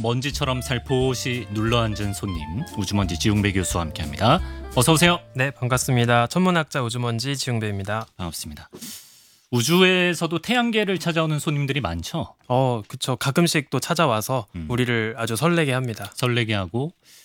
먼지처럼 살포시 눌러앉은 손님, 우주먼지 지웅배 교수와 함께합니다. 어서 오세요. 네, 반갑습니다. 천문학자 우주먼지 지웅배입니다. 반갑습니다. 우주에서도 태양계를 찾아오는 손님들이 많죠. 그쵸. 가끔씩 또 찾아와서 우리를 아주 설레게 합니다. 설레게 하고